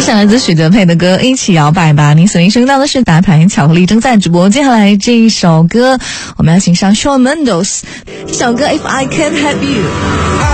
来自许哲佩的歌《一起摇摆吧》，您所听到的是打牌巧克力正在直播。接下来这一首歌，我们要欣赏 Shawn Mendes 这首歌《If I Can't Have You》。